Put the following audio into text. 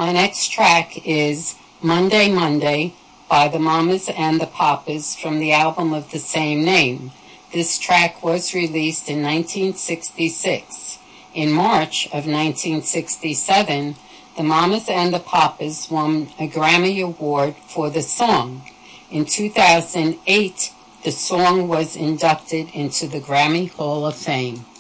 My next track is Monday, Monday by the Mamas and the Papas from the album of the same name. This track was released in 1966. In March of 1967, the Mamas and the Papas won a Grammy Award for the song. In 2008, the song was inducted into the Grammy Hall of Fame.